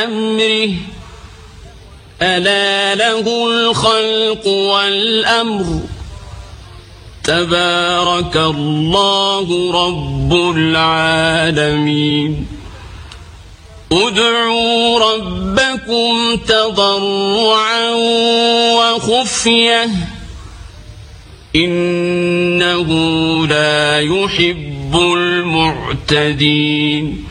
أمره ألا له الخلق والأمر تبارك الله رب العالمين ادعوا ربكم تضرعا وخفية إنه لا يحب المعتدين